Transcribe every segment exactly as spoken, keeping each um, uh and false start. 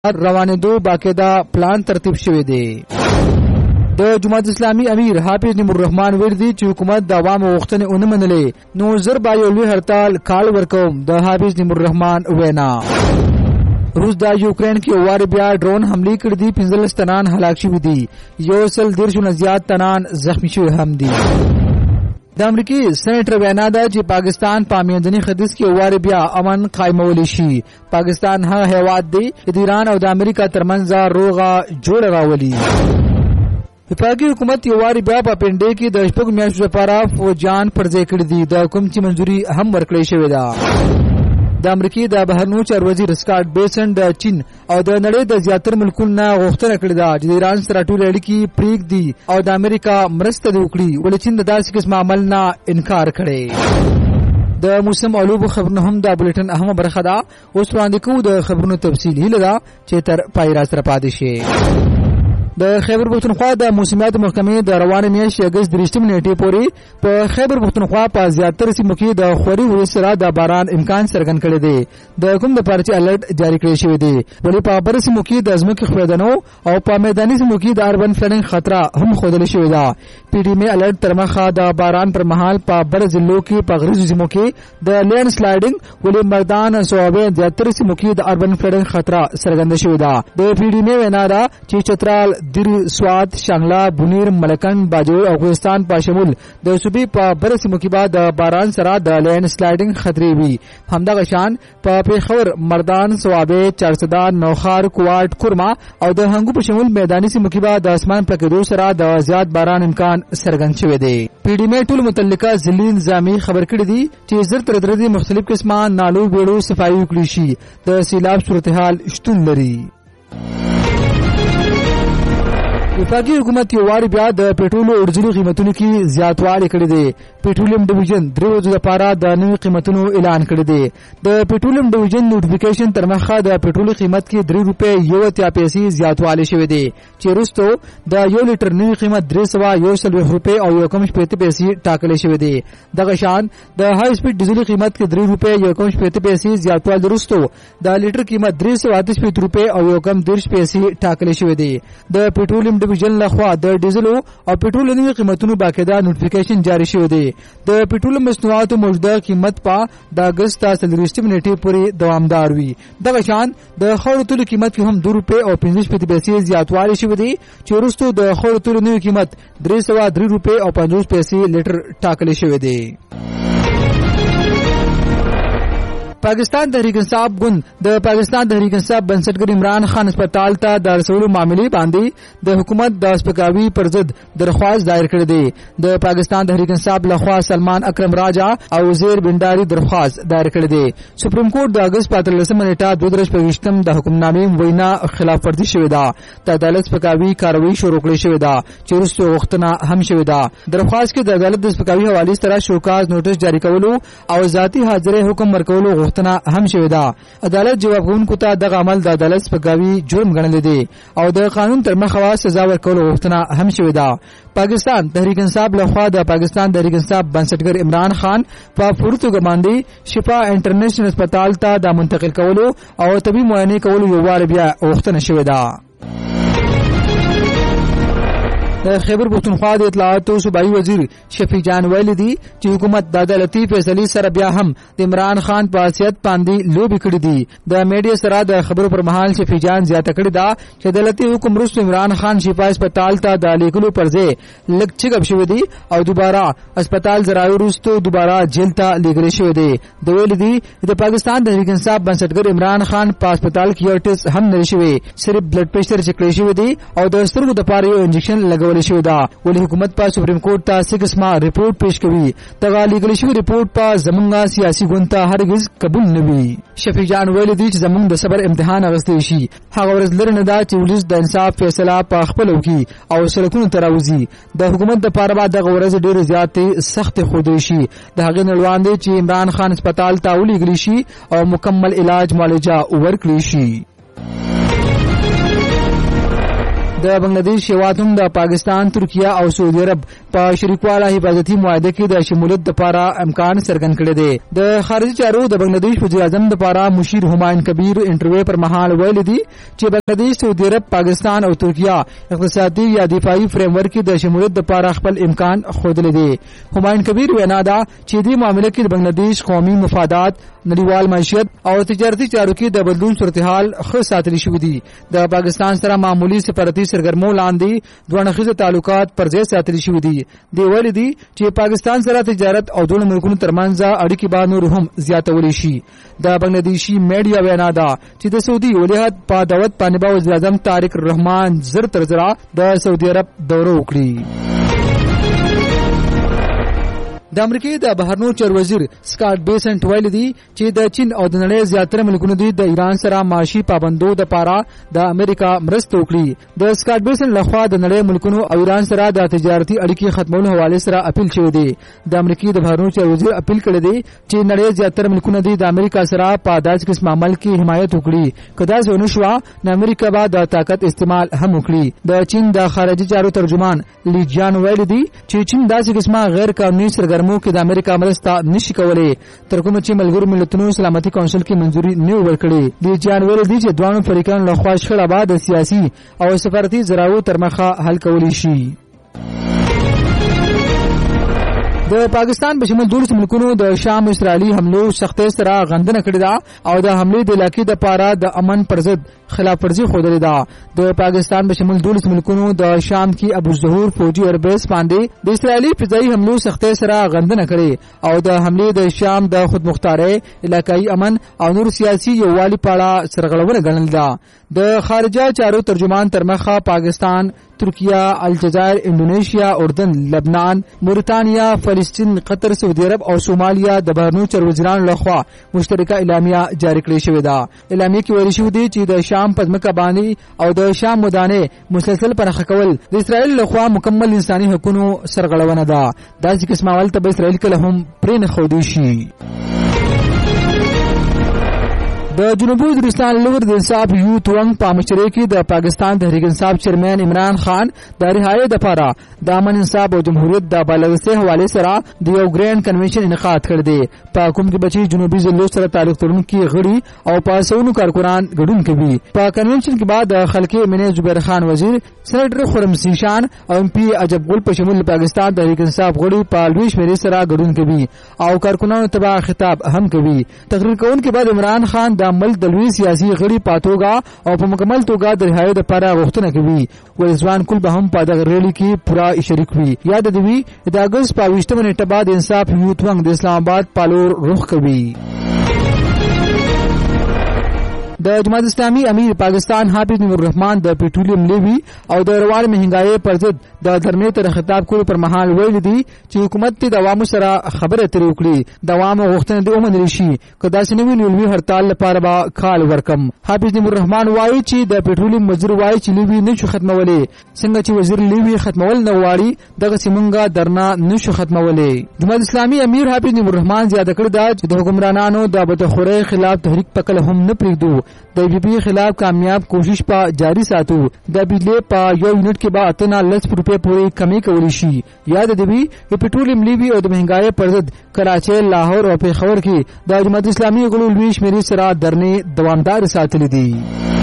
روانېدو باقاعده پلان ترتیب شوی دی. د جماعت اسلامي امیر حافظ نعیم الرحمن وردی چې حکومت د عوامو غوښتنې ونه منلې نو زر با یو لوی هړتال کال ورکوم. د حافظ نعیم الرحمن وینا. روس د یوکرين کې وار بیا ډرون حمله کړې دي. پنځلس تنان هلاک شوي دي. یو سل دیرش نه زیات تنان زخمی شوي هم دي. د امریکای سېنیټر وینا ده چې پاکستان په میندني خدیث کې وار بیا امن قائمول شي. پاکستان هغه هیواد دی چې د ایران او د امریکا ترمنځ روغه جوړ راولي. وفاقي حکومت یو وار بیا په پنډې کې د شپږ میاشتو لپاره فوجان پرځای کړي دي. د حکم چې منځوري هم ورکړې شوې ده. د امریکای د بهرنیو چارو وزیر سکاټ بیسن د چین او د نړۍ د زیاتره ملکونو نه غوښتنه کړې ده چې د ایران سره ټول اړیکې پرېږدي او د امریکا مرسته وکړي، ولې چین د داسې قسم عمل نه انکار کړي. د موسم علوب خبرونه هم د بولټن اهمه برخه ده. اوس وړاندې کوو د خبرونو تفصیل. هیله ده چې تر پای را سره پاتې شي. د خیبر پښتونخوا د موسمیات محکمې د روانه میاشتې اگست درېشتمې نیټې پورې په خیبر پښتونخوا په زیاتره سیمو کې د خوري ورځ سره د باران امکان څرګند کړی دی. د کوم د پارچې الرټ جاری کړی شوی دی، ولې په بر سیمو کې د ځمکې خویدنو او په میداني سیمو کې د اربن فلډینګ خطر هم ښودل شوی دی. پی ډي ام الرټ تر مخه د باران پر مهال په بر ضلعو کې په غریزو سیمو کې د لینډ سلایډینګ، ولې مردان صوابه د زیاتره سیمو کې د اربن فلډینګ خطر څرګند شوی دی. د پی ډي ام وینا ده چې چترال، دیر، سوات، شانګلا، بونیر، ملکن، باجوړ او کوهستان په شمول د صوبې په بر سیمو کې بعد د باران سره د لینډ سلایډینګ خطرې وي. همدغه شان په پیښور، مردان، صوابه، چارسده، نوخار، کوټ، کورما او د هنګو په شمول میداني سیمو کې بعد د اسمان پلکېدو سره د زیات باران امکان څرګند شوی دی. پی ډي ام ټول متعلقه ضلعي نظامي خبر کړی دي چې زر تر درې مختلف قسمه نالو بیړو صفایي وکړي شي. د سیلاب صورتحال شتون لري. وفاقي حکومت یو وار بیا د پټرولو اورجینی قیمتونو کې زیاتوالی کړی دی. پټرولیم ډیویژن درې ورځې لپاره د نوي قیمتونو اعلان کړی دی. د پټرولیم ډیویژن نوټیفیکیشن تر مخه د پټرول قیمت کې درې روپۍ یو اتیا پیسې زیاتوالی شوی دی، چې وروسته د یو لیټر نوي قیمت درې سوه یو څلوېښت روپۍ او یو کم شپېته پیسې ټاکلی شوی دی. دغه شان د های سپیډ ډیزل قیمت کې درې روپۍ یو کم شپېته پیسې زیاتوالی وروسته د لیټر قیمت درې سوه اته شپېته روپۍ او یو کم دېرش پیسې ټاکلی شوی دی. د پټرولیم ډیویژن لخوا د ډیزلو او پټرول نوي قیمتونو باقاعده نوټیفیکیشن جاری شوی دی. د پټرول مصنوعاتو موجوده قیمت په د اگست څلوېښتمې نیټې پورې دوامدار وي. دغه شان د خاورو تولو قیمت کې هم دوه روپۍ او پنځه شپېته پیسې زیاتوالی شوی دی، چې وروسته د خاورو تولو نوي قیمت درې سوه درې روپۍ او پنځوس پیسې لیټر ټاکلی شوی دی. پاکستان تحریک انصاف ګوند د پاکستان تحریک انصاف بنسټګر عمران خان هسپتال ته د رسولو معاملې باندې د حکومت د سپکاوي پر ضد درخواست دایر کړی دی. د پاکستان تحریک انصاف لخوا سلمان اکرم راجا او وزیر بنداري درخواست دایر کړی دی. سپریم کورټ د اگست په اتلسمه نیټه دوه درش پېشتم د حکمنامې وینا خلاف ورزي شوې ده. د عدالت سپکاوي کاروي شروع کړې شوې ده، چې وروسته غوښتنه هم شوې ده. درخواست کې د عدالت د سپکاوي حوالې سره شوکاز نوټس جاری کولو او ذاتي حاضرې حکم ورکولو هم شوی ده. عدالت جواب کوونکو ته دغه عمل د عدالت سپکاوي جرم ګڼلی دی او د قانون تر مخه سزا ورکولو غوښتنه هم شوی ده. پاکستان تحریک انصاف لخوا د پاکستان تحریک انصاف بنسټګر عمران خان په پوره توګه باندې شفا انټرنیشنل هسپتال ته د منتقل کولو او طبي معاینې کولو یو وار بیا غوښتنه شوې ده. د خیبر پښتونخوا د اطلاعاتو صوبایي وزیر شفیع جان ویلي دي چې حکومت د عدالتي فیصلې سره بیا هم د عمران خان په حیثیت باندې لوبې کړې دي. د میډیا سره د خبرو پر مهال شفیع جان زیاته کړې ده چې عدالتي حکم وروسته عمران خان شفا هسپتال ته د لیږلو پر ځای لږ چغب شوی دی او دوباره هسپتال ذرایع وروسته دوباره جیل ته لیږلی شوی دی. د ویلي دي د پاکستان تحریک انصاف بنسټګر عمران خان په هسپتال کې یو ټیسټ هم نه شوی، صرف بلډ پریشر چیک کړی شوی دی او د سترګو دپاره یو انجکشن لګول شوی ده. ولې حکومت په سپریم کورټ ته څه قسمه رپورټ پیش کوي؟ دغه لیږل شوی رپورټ په زمونږ سیاسي ګوند ته هرګز قبول نه وي. شفیع جان ویلي دي چې زمونږ د صبر امتحان اخیستی شي. هغه ورځ لرې نه ده چې ولس د انصاف فیصله په خپله وکړي او سړکونو ته راوځي. د حکومت دپاره به دغه ورځ ډېرې زیاتې سختې ښودلی شي. د هغې نه وړاندې چې عمران خان هسپتال ته ولیږلی شي او مکمل علاج معالجه ورکړی شي. د بنگلاديش هیواد هم د پاکستان، ترکیه او سعودي عرب په شریکواله حفاظتي معاهده کې د شمولیت لپاره امکان څرګند کړی دی. د خارجي چارو د بنگلاديش وزیر اعظم لپاره مشیر همایون کبیر انټرویو پر مهال ویل دي چې بنگلاديش، سعودي عرب، پاکستان او ترکیه اقتصادي یا دفاعي فریم ورک کې د شمولیت لپاره خپل امکان ښودلی دی. همایون کبیر وینا ده چې دې معاملې کې د بنگلاديش قومي مفادات، نړیوال معیشت او تجارتي چارو کې د بدلون صورتحال ښه ساتل شوی دي. د پاکستان سره معمولی سفارتي سرګرمو لاندې دوه اړخیزه تعلقات پر ځای ساتل شوي دي. دی ویلي دي چې پاکستان سره تجارت او دوه ملکونو ترمنځ اړیکې به نور هم زیاتولی شي. د بنگلاديشي میډیا وینا ده چې د سعودي ولیعهد په دعوت باندې به وزیر اعظم طارق الرحمن زر تر زره د سعودي عرب دوره وکړي. د امریکای د بهرنیو چارو وزیر سکاټ بیسنټ ویلي دي چې د چین او د نړۍ زیاتره ملکونو د ایران سره معاشي پابندو د پاره د امریکا مرسته وکړي. د سکاټ بیسنټ لخوا د نړۍ ملکونو او ایران سره د تجارتي اړیکې ختمولو حواله سره اپیل شوی دی. د امریکای د بهرنیو چارو وزیر اپیل کړی دی چې نړۍ زیاتره ملکونه د امریکا سره په داسې قسم عمل کې حمایت وکړي کدا څه نشو نه امریکا به د طاقت استعمال هم وکړي. د چین د خارجي چارو ترجمان لیجان ویلي دي چې چین داسې قسمه غیر قانوني سرګرمي مو کې د امریکا مرسته نشي کولای تر کومه چې ملګرو ملتونو سلامتي کونسل کې منځوري نه ورکړي. د جان ویل دي چې دوه فریقان له خوا شخړه بعد سیاسي او سفارتي زراو تر مخه حل کولی شي. د پاکستان په شمول دولس ملکونو د شام اسرائیلي حملو سختۍ سره غندنه کړې ده او د حملې د علاقې د پاره د امن پر ضد خلاف ورزي ښودلې ده. د پاکستان په شمول دولس ملکونو د شام کې ابو ظهور فوجي ایربیس باندې د اسرائیلي فضایي حملو سختۍ سره غندنه کړې او د حملې د شام د خودمختارۍ، علاقایي امن او نور سیاسي یووالي په اړه سرغړونه ګڼل ده. د خارجه چارو ترجمان تر مخه پاکستان، ترکیه، الجزائر، انډونیشیا، اردن، لبنان، موريتانیا، فلسطین، قطر، سعودي عرب او سومالیا د بهرنیو چارو وزیرانو لخوا مشترکه اعلامیه جاری کړې شوې ده. اعلامیه کې ویل شوی دی چې د شام په ځمکه باندې او د شام ودانې مسلسل پرخه کول د اسرائیل لخوا مکمل انساني حقوقو سرغړونه ده. داسې قسم عمل ته به اسرائیل کله هم پرې نه ښودي شي. د جنوبي وزیرستان لور د انصاف یوت ونګ په مشرۍ کې د پاکستان تحریک انصاف چیرمن عمران خان د رهایی د لپاره د امن انصاف او جمهوریت د بالغسه حواله سره د یو ګرینډ کنونشن انعقاد کړ دی. په کوم کې بچي جنوبي ضلعو سره تعلق لرونکي غړي او پاسونو کارکونان ګډون کوي. په کنونشن کې بعد خلکې منې زبیر خان وزیر، سېنیټر خرمسي شان او ام پی عجب ګل په شمول پاکستان تحریک انصاف غړي په لوی شمېرې سره ګډون کوي او کارکونانو ته خطاب هم کوي. تقریر کوونکې بعد عمران خان د ملک د لوی سیاسي غړي پاتوګه او په مکمل توګه د رهایی لپاره غوښتنه کوي. ولزوان کول به هم په دغه ریلی کې پورا شریک وي. یاد دی د اگست په اوویشتمه نیټه بعد انصاف یوت ونګ د اسلام آباد پالور رخ کوي. د جماعت اسلامي امیر پاکستان حافظ نور الرحمن د پټرولیم لیوی او د روان مهنګای پر ضد د درنې تر خطاب کولو پر مهال ویل دي چې حکومت ته د عوامو سره خبره ترې وکړي، د عوامو غوښتنې د ومنل شي. کدا سنوي نیولوي هړتال لپاره به کال ورکم. حافظ نور الرحمن وایي چې د پټرولیم وزیر وایي چې لیوی نشو ختمولې، څنګه چې وزیر لیوی ختمول نه واړي دغه سیمونګه درنا نشو ختمولې. جماعت اسلامي امیر حافظ نور الرحمن زیاده کړ دا چې د حکمرانانو د بدخورۍ خلاف تحریک پکل هم نه پریږدو، د بی بی خلاف کامیاب کوشش په جاری ساتو. د بجلی په یو یونټ کې به اتنا لس روپے پورې کمی کولی شي. یاد دی چې پټرولیم لیوی او د مهنګای پر ضد کراچۍ، لاهور او پیښور کې د جماعت اسلامي غړو لوی شمېرې سره درنې دوامدار ساتلې دي.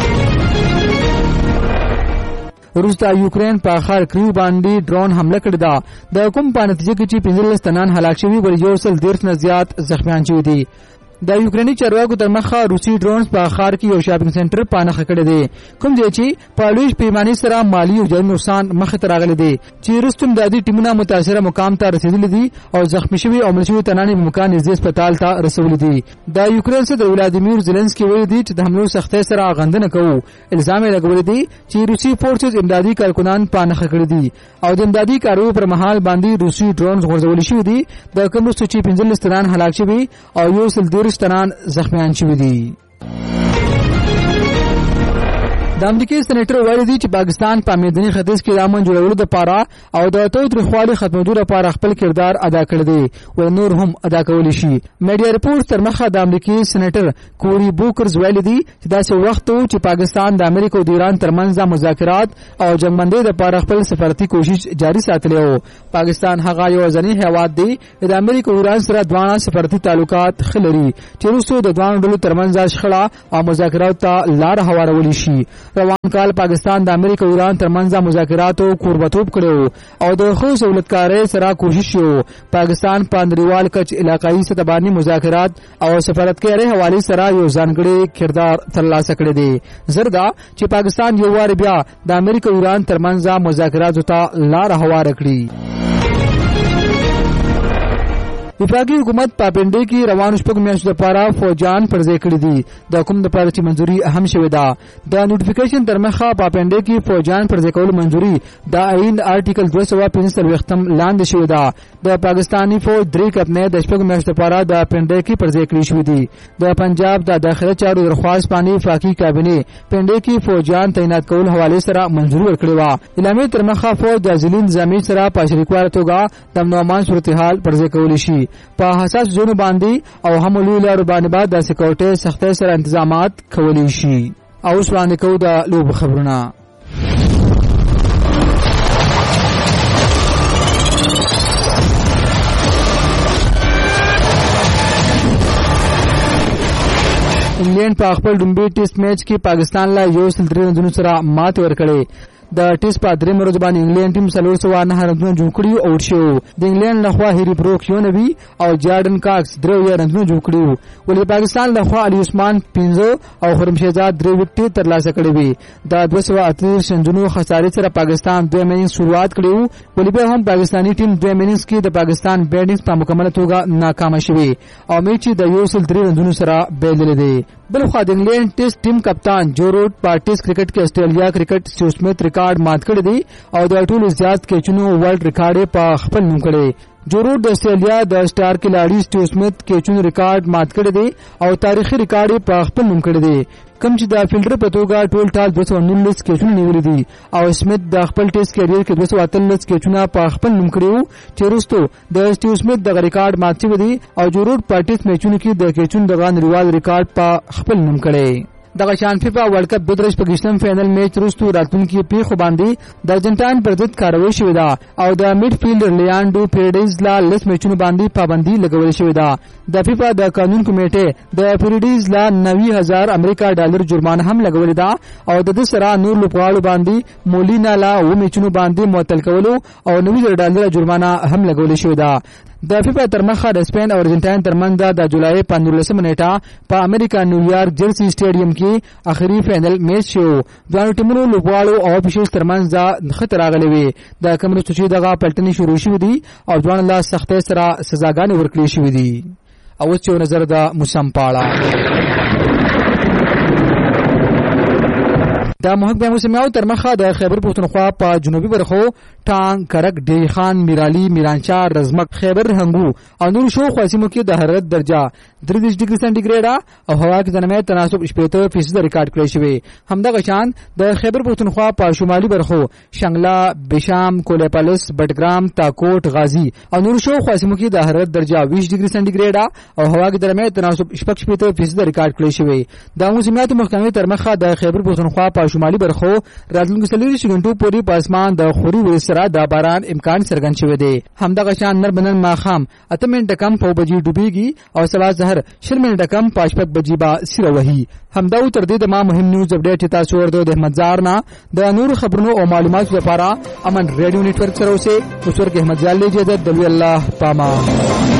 روس د یوکرين په خار کریو باندې ډرون حمله کړې ده. د کوم په نتیجه کې چې پنځلس تنان هلاک شوي ول یو سل ډیر نه زیات زخمیان شوي دي. د یوکرینی چارواکو تر مخه روسي ډرونز په خار کې یو شاپینګ سنټر پانخ کړی دی، کوم ځای چې په لوی پیمانه سره مالی او جاني نقصان مخ ته راغلی دی چې رستم دادی ټیمونه متاثره مقام ته رسیدلي دي او زخمی شوي او مړ شوي تنانې مکان نږدې هسپتال ته رسولي دي. د یوکرين صدر ولادیمیر زيلنسکي ویلي دي چې د حملو سختۍ سره غندنه کوي. الزام یې لګولي دي چې روسي فورسز امدادي کارکونان پانخ کړی دي او د امدادي کارو پر مهال باندې روسي ډرونز غورځول شوي دي. د کوم څه چې پنځلس تنان هلاک شوي او یو سل ډیر تنان زخمیان شوي دي. د امریکای سېنیټر ویلي دی چې پاکستان په میداني ختیځ کې د امن جوړولو لپاره او د تاوتریخوالي ختمولو لپاره خپل کردار ادا کړی دی او نور هم ادا کولی شي. میډیا ریپورټ تر مخه د امریکای سېنیټر کوري بوکرز ویلي دی چې داسې وخت و چې پاکستان د امریکا او د ایران ترمنځ مذاکرات او جنگبندۍ لپاره خپل سفارتي کوشش جاري ساتلی و. پاکستان هغه یو ځنی هیواد دی د امریکا او ایران سره دوه سفارتي تعلقات خلري چې وروسته د دوه ډلو ترمنځ شخړه او مذاکرات ته لار هوارولی شي. روان کال پاکستان د امریکا او ایران ترمنځ مذاکراتو کوربتوب کړو او د خو سہولتکارۍ سره کوشش یو. پاکستان په نړیوال کچ علاقايي سطح باندې مذاکرات او سفارتکارۍ حواله سره یو ځانګړی کردار ترلاسه کړی دی. زردا چې پاکستان یو وار بیا د امریکا او ایران ترمنځ مذاکراتو ته لار هواره کړي. وفاقي حکومت په پنډې کې روانو شپږ میاشتو لپاره فوجان پر ځای کړي دي. د کوم د پاره چې منځوري اهم شوې ده. د نوټیفیکیشن تر مخه په پنډې کې فوجان پر ځای کول منځوري د آئین آرټیکل دوه سوه پنځه څلوېښتم لاندې شوې ده. د پاکستاني فوج درې کپنې د شپږ میاشتو لپاره د پنډې کې پر ځای کړي شوې دي. د پنجاب د داخله چارو درخواست باندې وفاقي کابینه پنډې کې فوجان تعینات کول حواله سره منځوري ورکړې و. اعلامیه تر مخه فوج د ځلین نظامي سره په شریکوالي توګه د امن صورتحال پر ځای کول شي. په حساس زونو باندې او هم لوی لارو باندې بعد د سکیورټي سختۍ سره انتظامات کولی شي. او اوس وړاندې کوو د لوب خبرونه. انګلند په خپل لومړي ټیسټ میچ کې پاکستان لا یو سل درې رنونو سره مات ورکړې. د ټیسټ په درې مرز باندې انګلند ټیم څلور سوه نهه رنونه جوړ کړي او اوټ شو. د انګلند لخوا هری بروک یو نوي او جارډن کاکس درې رنونه جوړ کړي. ولې پاکستان لخوا علي عثمان پنځه او خرم شهزاد درې وکټې ترلاسه کړې وي. د دوه سوه اته رنونو خسارې سره پاکستان دوه انینګز شروعات کړي. ولې به هم پاکستانی ټیم دوه انینګز کې د پاکستان بیټینګ په مکمله توګه ناکام شوی او میچ د یو سل درې رنونو سره بدل دی. بلخوا د انګلند ټیسټ ټیم کپتان جو روټ په ټیسټ کرکټ کې استرالیا کرکټ سټیو سمیت ریکارډ مات کړی دی او د ټولو زیات کیچونو ورلد ریکارډ په خپل نوم کړی. جو روټ د استرالیا د سٹار کھلاڑي سټیو سمیت کیچونو ریکارډ مات کړی دی او تاریخي ریکارډ په خپل نوم کړی دی. کوم چې د فیلډر په توګه ټول ټال دوه سوه نولس کیچونه نیولي دي او سمیت د خپل ټیسټ کیریئر کې دوه سوه اتلس کیچونه په خپل نوم کړي وو چې وروسته د سټیو سمیت دغه ریکارډ مات شوی دی او جو روټ په ټیسټ میچونو کې د کیچونو دغه نړیوال ریکارډ په خپل نوم کړی. دغه شان فیفا ورلد کپ بدرش پاکستان فائنل میچ وروسته راتلونکي پیښو باندې د ارجنټاین پر ضد کاروي شوې ده او د میډ فیلډر لیانډو پیریډیز لا لس میچونو باندې پابندي لګول شوې ده. د فیفا د قانون کمیټې د پیریډیز لا نوي هزار امریکا ډالر جرمانه هم لګولې ده او د دې سره نور لوبغاړو باندې مولینا لا و میچونو باندې معطل کولو او نوي ډالر جرمانه هم لګول شوې ده. د فیفا تر مخه د سپین او ارجنټاین ترمنځ د جولای په نولسمه نیټه په امریکا نیویارک جرسي سټیډیم کې اخري فائنل میچ شو. دوه ټیمونو لوبغاړو او افیشلز ترمنځ د خطر راغلي وي. د کوم چې دغه پلټنې شروع شوې دي او ځوان لا سختۍ سره سزاګانې ورکړې شوې دي. او اوس یو نظر د موسم پاړه. د محکمه موسمیاو تر مخه د خیبر پښتونخوا په جنوبي برخو ټانګ کرک ډیری خان میرالي میرانشاه رزمک خیبر هنګو او نور شو خواسمو کې د حرارت درجه درې دېرش ډیګري سانتي او هوا کې د نمای تناسب شپږ فیصد ریکارډ کړی شوی. همدغه شان د خیبر پښتونخوا په شمالي برخو شنګلا بشام کولیپالس بټګرام تاکوټ غازی او نور شو خواسمو کې د حرارت درجه بیست ډیګري سانتي او هوا کې د نمای تناسب شپږ فیصد ریکارډ کړی شوی. د موسمیات محکمې تر مخه د خیبر پښتونخوا په شمالي برخو راتلونکي څلوېښت غنټو پورې په اسمان د خوري ورځ سره د باران امکان څرګند شوی دی. همدغه شان نن بنن ماښام اته منټه کم په بجې ډوبېږي او سبا سحر شل منټه کم په شپږ بجې به سیره وهي. همدا تر دې د ما مهم نیوز اپډیټ تاسو ورته د احمد زار نه د نور خبرونو او معلوماتو لپاره امن ریډیو نتورک سره اوسه. اوس ورکه احمد زال له اجازه د الله پاما.